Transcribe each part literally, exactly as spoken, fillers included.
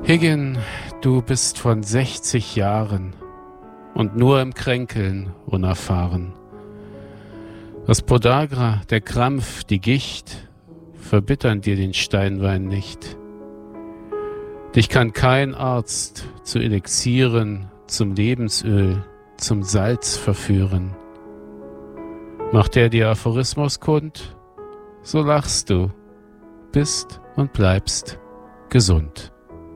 Higgin, du bist von sechzig Jahren und nur im Kränkeln unerfahren. Das Podagra, der Krampf, die Gicht verbittern dir den Steinwein nicht. Dich kann kein Arzt zu Elixieren, zum Lebensöl, zum Salz verführen. Macht er dir Aphorismus kund, so lachst du, bist und bleibst gesund.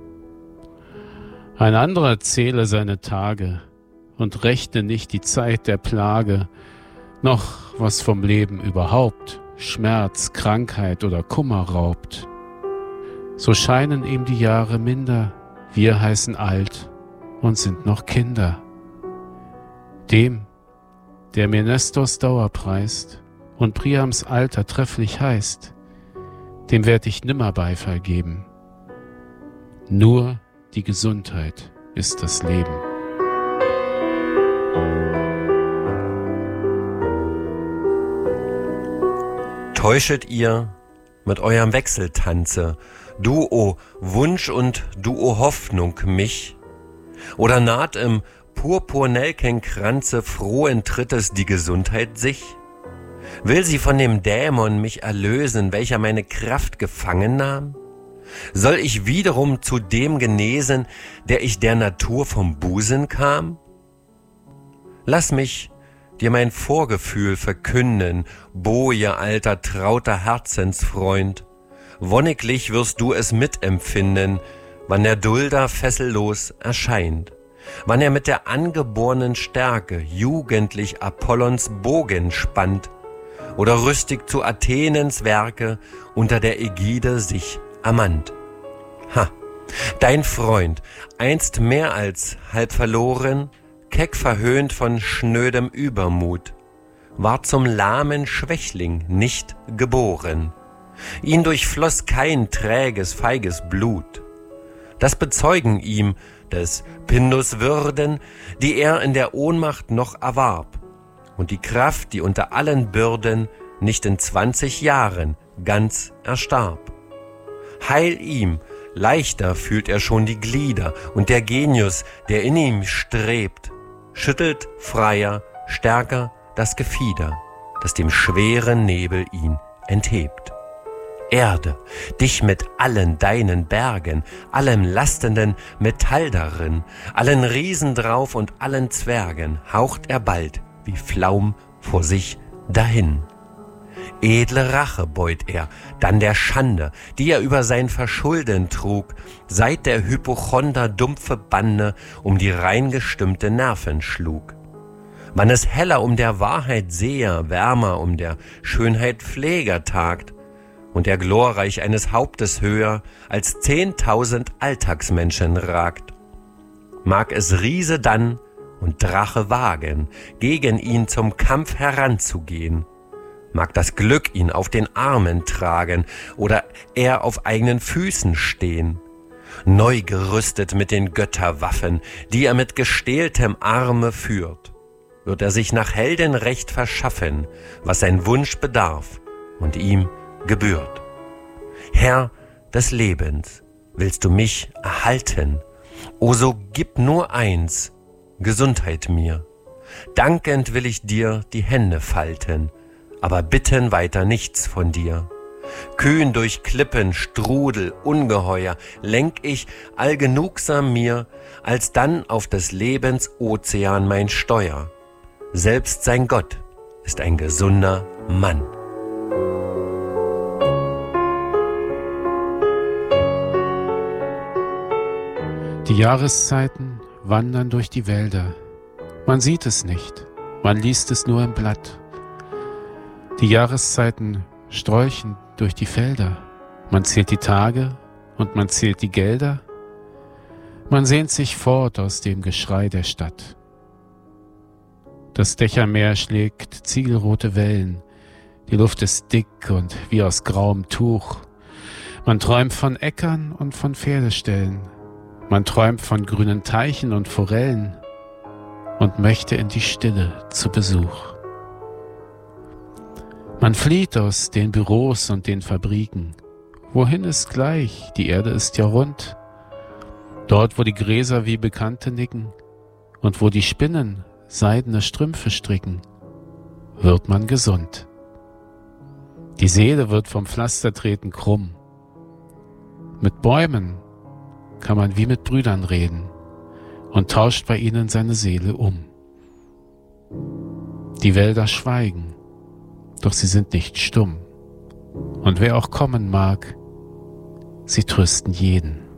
Ein anderer zähle seine Tage und rechne nicht die Zeit der Plage, noch was vom Leben überhaupt Schmerz, Krankheit oder Kummer raubt. So scheinen ihm die Jahre minder, wir heißen alt und sind noch Kinder. Dem, der mir Nestors Dauer preist und Priams Alter trefflich heißt, dem werd ich nimmer Beifall geben. Nur die Gesundheit ist das Leben. Täuschet ihr mit eurem Wechseltanze, du, o Wunsch und du, o Hoffnung, mich? Oder naht im Purpurnelkenkranze frohen Trittes die Gesundheit sich? Will sie von dem Dämon mich erlösen, welcher meine Kraft gefangen nahm? Soll ich wiederum zu dem genesen, der ich der Natur vom Busen kam? Lass mich dir mein Vorgefühl verkünden, Boje, alter, trauter Herzensfreund. Wonniglich wirst du es mitempfinden, wann der Dulder fessellos erscheint, wann er mit der angeborenen Stärke jugendlich Apollons Bogen spannt oder rüstig zu Athenens Werke unter der Ägide sich ermannt. Ha, dein Freund, einst mehr als halb verloren, keck verhöhnt von schnödem Übermut, war zum lahmen Schwächling nicht geboren. Ihn durchfloss kein träges, feiges Blut. Das bezeugen ihm des Pindus Würden, die er in der Ohnmacht noch erwarb, und die Kraft, die unter allen Bürden nicht in zwanzig Jahren ganz erstarb. Heil ihm, leichter fühlt er schon die Glieder, und der Genius, der in ihm strebt, schüttelt freier, stärker das Gefieder, das dem schweren Nebel ihn enthebt. Erde, dich mit allen deinen Bergen, allem lastenden Metall darin, allen Riesen drauf und allen Zwergen, haucht er bald wie Flaum vor sich dahin. Edle Rache beut er, dann der Schande, die er über sein Verschulden trug, seit der Hypochonder dumpfe Bande um die reingestimmte Nerven schlug. Wann es heller um der Wahrheit Seher, wärmer um der Schönheit Pfleger tagt, und er glorreich eines Hauptes höher als zehntausend Alltagsmenschen ragt. Mag es Riese dann und Drache wagen, gegen ihn zum Kampf heranzugehen, mag das Glück ihn auf den Armen tragen oder er auf eigenen Füßen stehen, neu gerüstet mit den Götterwaffen, die er mit gestähltem Arme führt, wird er sich nach Heldenrecht verschaffen, was sein Wunsch bedarf und ihm gebührt. Herr des Lebens, willst du mich erhalten? O so gib nur eins, Gesundheit mir. Dankend will ich dir die Hände falten, aber bitten weiter nichts von dir. Kühn durch Klippen, Strudel, Ungeheuer lenk ich allgenugsam mir, alsdann auf des Lebens Ozean mein Steuer. Selbst sein Gott ist ein gesunder Mann. Die Jahreszeiten wandern durch die Wälder. Man sieht es nicht, man liest es nur im Blatt. Die Jahreszeiten sträuchen durch die Felder. Man zählt die Tage und man zählt die Gelder. Man sehnt sich fort aus dem Geschrei der Stadt. Das Dächermeer schlägt ziegelrote Wellen. Die Luft ist dick und wie aus grauem Tuch. Man träumt von Äckern und von Pferdeställen. Man träumt von grünen Teichen und Forellen und möchte in die Stille zu Besuch. Man flieht aus den Büros und den Fabriken. Wohin ist gleich, die Erde ist ja rund. Dort, wo die Gräser wie Bekannte nicken und wo die Spinnen seidene Strümpfe stricken, wird man gesund. Die Seele wird vom Pflastertreten krumm. Mit Bäumen kann man wie mit Brüdern reden und tauscht bei ihnen seine Seele um. Die Wälder schweigen, doch sie sind nicht stumm. Und wer auch kommen mag, sie trösten jeden.